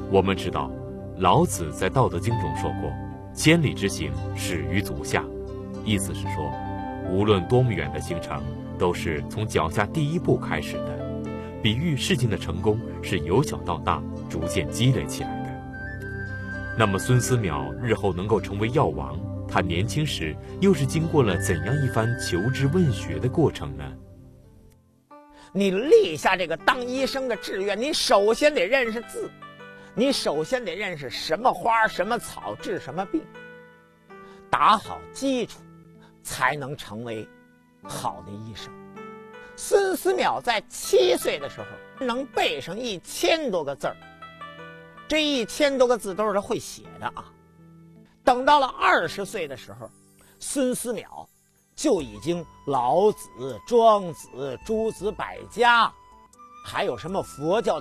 我们知道，老子在《道德经》中说过：“千里之行，始于足下。”意思是说，无论多么远的行程，都是从脚下第一步开始的。比喻事情的成功是由小到大，逐渐积累起来的。那么孙思邈日后能够成为药王，他年轻时又是经过了怎样一番求知问学的过程呢？ 你立下这个当医生的志愿，你首先得认识字，你首先得认识什么花什么草治什么病，打好基础，才能成为好的医生。孙思邈在7岁的时候能背上1000多个字儿，这1000多个字都是他会写的啊。等到了20岁的时候，孙思邈就已经老子、庄子、诸子百家，还有什么佛教